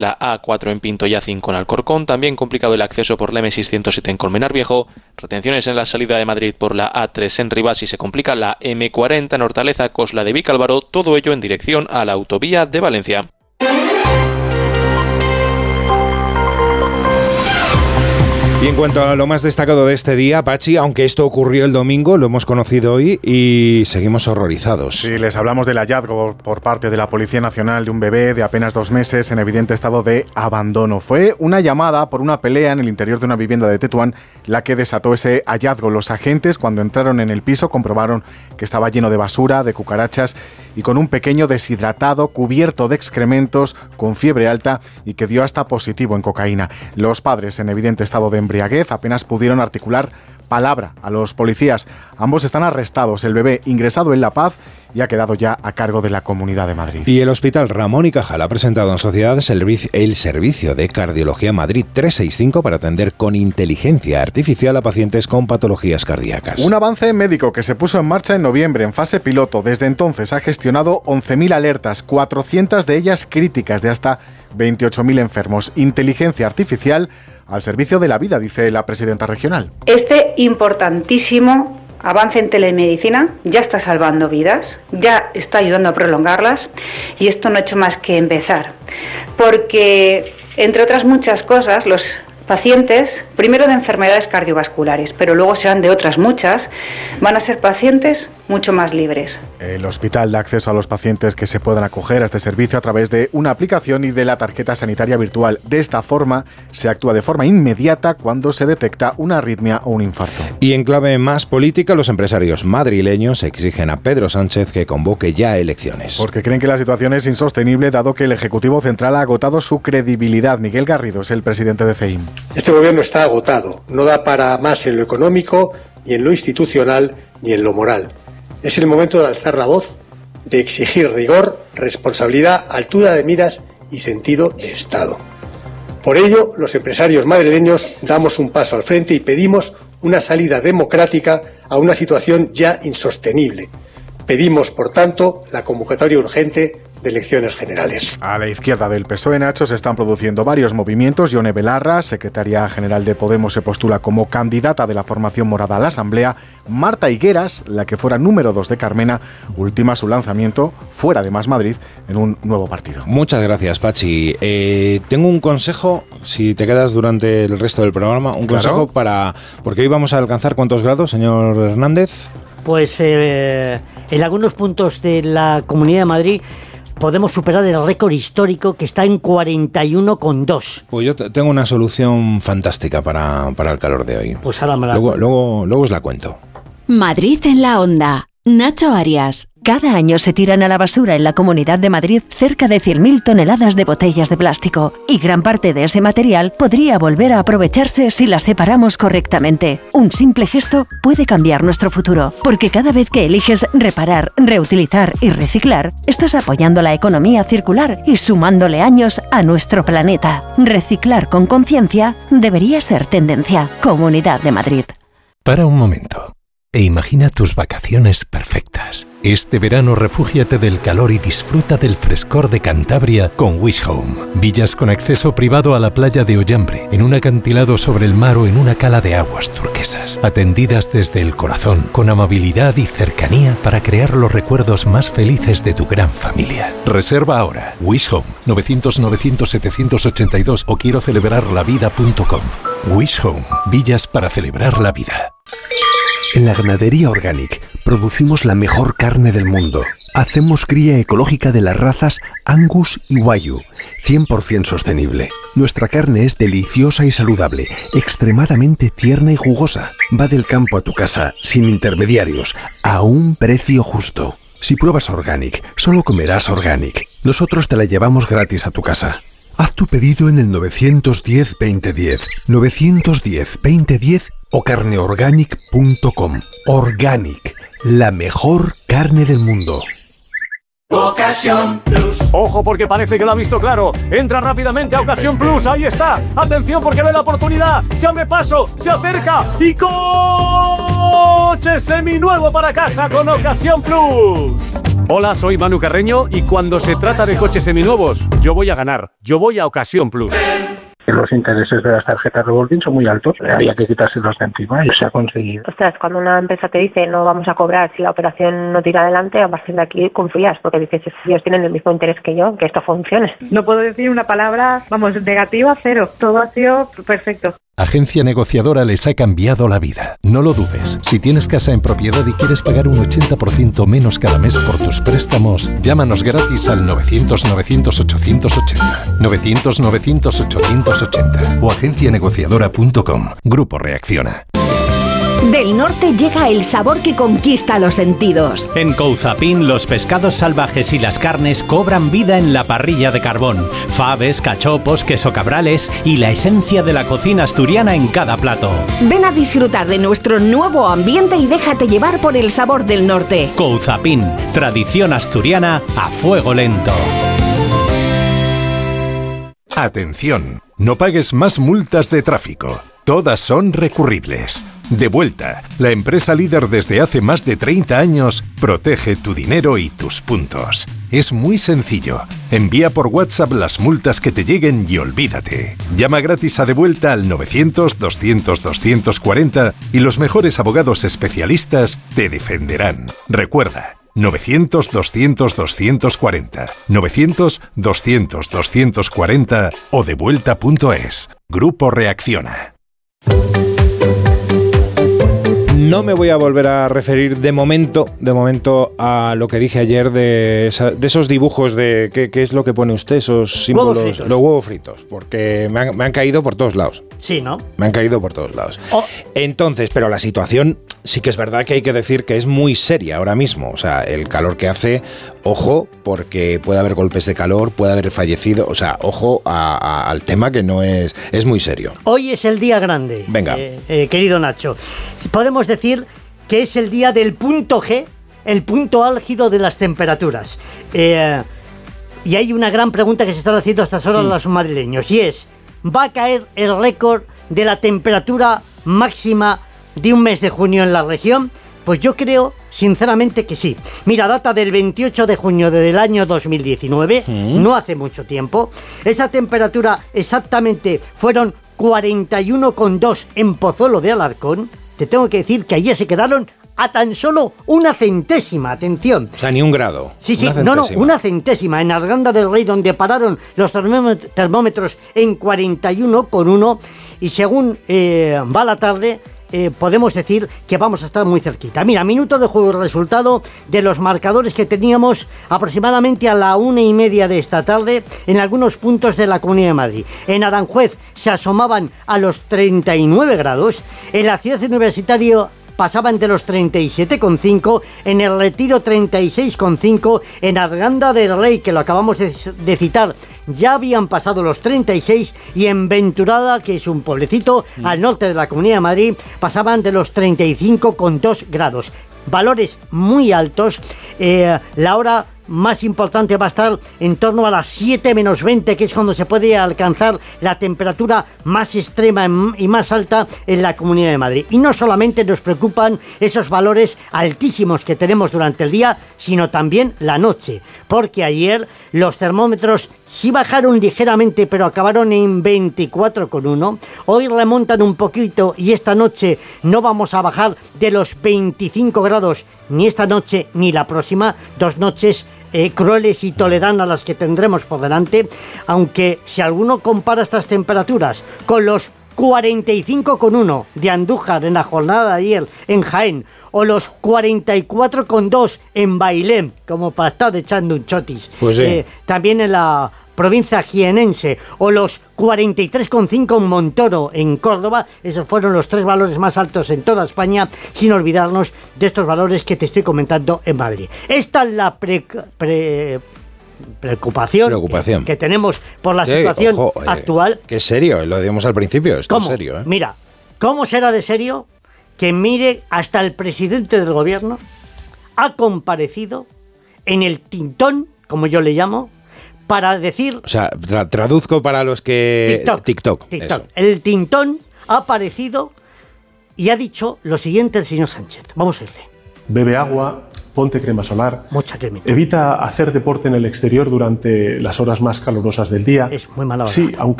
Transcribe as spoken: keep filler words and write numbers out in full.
la A cuatro en Pinto y A cinco en Alcorcón, también complicado el acceso por la eme seiscientos siete en Colmenar Viejo, retenciones en la salida de Madrid por la A tres en Rivas y se complica la eme cuarenta en Hortaleza, Cosla de Vicálvaro, todo ello en dirección a la autovía de Valencia. Y en cuanto a lo más destacado de este día, Pachi, aunque esto ocurrió el domingo, lo hemos conocido hoy y seguimos horrorizados. Sí, les hablamos del hallazgo por parte de la Policía Nacional de un bebé de apenas dos meses en evidente estado de abandono. Fue una llamada por una pelea en el interior de una vivienda de Tetuán la que desató ese hallazgo. Los agentes, cuando entraron en el piso, comprobaron que estaba lleno de basura, de cucarachas y con un pequeño deshidratado cubierto de excrementos, con fiebre alta y que dio hasta positivo en cocaína. Los padres, en evidente estado de embriaguez, apenas pudieron articular palabra a los policías. Ambos están arrestados. El bebé ingresado en La Paz y ha quedado ya a cargo de la Comunidad de Madrid. Y el Hospital Ramón y Cajal ha presentado en sociedad el Servicio de Cardiología Madrid trescientos sesenta y cinco para atender con inteligencia artificial a pacientes con patologías cardíacas. Un avance médico que se puso en marcha en noviembre en fase piloto. Desde entonces ha gestionado once mil alertas, cuatrocientas de ellas críticas de hasta veintiocho mil enfermos. Inteligencia artificial al servicio de la vida, dice la presidenta regional. Este importantísimo avance en telemedicina ya está salvando vidas, ya está ayudando a prolongarlas y esto no ha hecho más que empezar. Porque, entre otras muchas cosas, los pacientes, primero de enfermedades cardiovasculares, pero luego serán de otras muchas, van a ser pacientes mucho más libres. El hospital da acceso a los pacientes que se puedan acoger a este servicio a través de una aplicación y de la tarjeta sanitaria virtual. De esta forma, se actúa de forma inmediata cuando se detecta una arritmia o un infarto. Y en clave más política, los empresarios madrileños exigen a Pedro Sánchez que convoque ya elecciones. Porque creen que la situación es insostenible, dado que el Ejecutivo Central ha agotado su credibilidad. Miguel Garrido es el presidente de C E I M. Este gobierno está agotado. No da para más en lo económico, ni en lo institucional, ni en lo moral. Es el momento de alzar la voz, de exigir rigor, responsabilidad, altura de miras y sentido de Estado. Por ello, los empresarios madrileños damos un paso al frente y pedimos una salida democrática a una situación ya insostenible. Pedimos, por tanto, la convocatoria urgente de elecciones generales. A la izquierda del P S O E, Nacho, se están produciendo varios movimientos. Yone Belarra, secretaria general de Podemos, se postula como candidata de la formación morada a la Asamblea. Marta Higueras, la que fuera número dos de Carmena, ultima su lanzamiento fuera de Más Madrid en un nuevo partido. Muchas gracias, Pachi. Eh, tengo un consejo, si te quedas durante el resto del programa, un Claro. consejo para... Porque hoy vamos a alcanzar ¿cuántos grados, señor Hernández? Pues eh, en algunos puntos de la Comunidad de Madrid podemos superar el récord histórico que está en cuarenta y uno coma dos. Pues yo te- tengo una solución fantástica para, para el calor de hoy. Pues ahora me la Luego, luego, luego os la cuento. Madrid en la onda. Nacho Arias. Cada año se tiran a la basura en la Comunidad de Madrid cerca de cien mil toneladas de botellas de plástico y gran parte de ese material podría volver a aprovecharse si las separamos correctamente. Un simple gesto puede cambiar nuestro futuro, porque cada vez que eliges reparar, reutilizar y reciclar, estás apoyando la economía circular y sumándole años a nuestro planeta. Reciclar con conciencia debería ser tendencia. Comunidad de Madrid. Para un momento e imagina tus vacaciones perfectas. Este verano refúgiate del calor y disfruta del frescor de Cantabria con Wish Home. Villas con acceso privado a la playa de Ollambre, en un acantilado sobre el mar o en una cala de aguas turquesas. Atendidas desde el corazón, con amabilidad y cercanía para crear los recuerdos más felices de tu gran familia. Reserva ahora. Wish Home, novecientos novecientos setecientos ochenta y dos o quiero celebrar la vida punto com. Wish Home, villas para celebrar la vida. En la Ganadería Organic producimos la mejor carne del mundo. Hacemos cría ecológica de las razas Angus y Wagyu, cien por ciento sostenible. Nuestra carne es deliciosa y saludable, extremadamente tierna y jugosa. Va del campo a tu casa, sin intermediarios, a un precio justo. Si pruebas Organic, solo comerás Organic. Nosotros te la llevamos gratis a tu casa. Haz tu pedido en el novecientos diez veinte diez, novecientos diez veinte diez o carneorganic punto com. Organic, la mejor carne del mundo. Ocasión Plus. Ojo, porque parece que lo ha visto claro. Entra rápidamente a Ocasión Plus. Ahí está. Atención, porque ve la oportunidad. Se abre paso, se acerca y coche seminuevo para casa con Ocasión Plus. Hola, soy Manu Carreño y cuando se trata de coches seminuevos, yo voy a ganar. Yo voy a Ocasión Plus. Los intereses de las tarjetas revolving son muy altos, había que quitárselos de encima y se ha conseguido. Ostras, cuando una empresa te dice no vamos a cobrar si la operación no tira adelante, a partir de aquí confías, porque dices, ellos tienen el mismo interés que yo, que esto funcione. No puedo decir una palabra, vamos, negativa, cero. Todo ha sido perfecto. Agencia Negociadora les ha cambiado la vida. No lo dudes. Si tienes casa en propiedad y quieres pagar un ochenta por ciento menos cada mes por tus préstamos, llámanos gratis al novecientos novecientos ochocientos ochenta. novecientos novecientos ochocientos ochenta o agencia negociadora punto com. Grupo Reacciona. Del norte llega el sabor que conquista los sentidos. En Couzapin, los pescados salvajes y las carnes cobran vida en la parrilla de carbón. Faves, cachopos, queso cabrales y la esencia de la cocina asturiana en cada plato. Ven a disfrutar de nuestro nuevo ambiente y déjate llevar por el sabor del norte. Couzapin, tradición asturiana a fuego lento. Atención, no pagues más multas de tráfico. Todas son recurribles. Devuelta, la empresa líder desde hace más de treinta años, protege tu dinero y tus puntos. Es muy sencillo. Envía por WhatsApp las multas que te lleguen y olvídate. Llama gratis a Devuelta al novecientos doscientos doscientos cuarenta y los mejores abogados especialistas te defenderán. Recuerda, novecientos doscientos doscientos cuarenta, novecientos doscientos doscientos cuarenta o devuelta punto es. Grupo Reacciona. No me voy a volver a referir de momento, de momento a lo que dije ayer de, esa, de esos dibujos de ¿qué, qué es lo que pone usted, esos símbolos, huevos fritos. Los huevos fritos, porque me han, me han caído por todos lados. Sí, ¿no? Me han caído por todos lados. Oh. Entonces, pero la situación sí que es verdad que hay que decir que es muy seria ahora mismo. O sea, el calor que hace, ojo, porque puede haber golpes de calor, puede haber fallecido. O sea, ojo a, a, al tema que no es, es muy serio. Hoy es el día grande. Venga. Eh, eh, querido Nacho. Podemos decir que es el día del punto G, el punto álgido de las temperaturas. Eh, y hay una gran pregunta que se están haciendo a estas horas mm. los madrileños, y es, ¿va a caer el récord de la temperatura máxima de un mes de junio en la región? Pues yo creo, sinceramente, que sí. Mira, data del veintiocho de junio del año dos mil diecinueve, ¿Mm? no hace mucho tiempo. Esa temperatura exactamente fueron cuarenta y uno coma dos en Pozuelo de Alarcón. Te tengo que decir que ayer se quedaron a tan solo una centésima, atención. O sea, ni un grado. Sí, sí, no, no, una centésima. En Arganda del Rey, donde pararon los termómetros en cuarenta y uno coma uno, y según eh, va la tarde, Eh, podemos decir que vamos a estar muy cerquita. Mira, minuto de juego, resultado de los marcadores que teníamos aproximadamente a la una y media de esta tarde en algunos puntos de la Comunidad de Madrid. En Aranjuez se asomaban a los treinta y nueve grados, en la ciudad universitaria pasaban de los treinta y siete coma cinco, en el Retiro treinta y seis coma cinco, en Arganda del Rey, que lo acabamos de, de citar, ya habían pasado los treinta y seis, y en Venturada, que es un pueblecito mm. al norte de la Comunidad de Madrid, pasaban de los treinta y cinco coma dos grados. Valores muy altos. Eh, la hora más importante va a estar en torno a las siete menos veinte, que es cuando se puede alcanzar la temperatura más extrema y más alta en la Comunidad de Madrid. Y no solamente nos preocupan esos valores altísimos que tenemos durante el día, sino también la noche, porque ayer los termómetros sí bajaron ligeramente, pero acabaron en veinticuatro coma uno. Hoy remontan un poquito y esta noche no vamos a bajar de los veinticinco grados, ni esta noche ni la próxima, dos noches Eh, crueles y toledanas las que tendremos por delante, aunque si alguno compara estas temperaturas con los cuarenta y cinco coma uno de Andújar en la jornada de ayer en Jaén, o los cuarenta y cuatro coma dos en Bailén, como para estar echando un chotis, pues sí. eh, también en la provincia jienense, o los cuarenta y tres coma cinco en Montoro, en Córdoba. Esos fueron los tres valores más altos en toda España, sin olvidarnos de estos valores que te estoy comentando en Madrid. Esta es la pre, pre, preocupación, preocupación. Que, que tenemos por la sí, situación ojo, eh, actual. Que es serio, lo digamos al principio, esto ¿Cómo? es serio. ¿eh? Mira, ¿cómo será de serio que mire hasta el presidente del gobierno ha comparecido en el tintón, como yo le llamo, para decir... O sea, tra- traduzco para los que... TikTok. TikTok. TikTok. El tintón ha aparecido y ha dicho lo siguiente el señor Sánchez. Vamos a irle. Bebe agua, ponte crema solar. Mucha cremita. Evita hacer deporte en el exterior durante las horas más calurosas del día. Es muy mala hora. Sí, aunque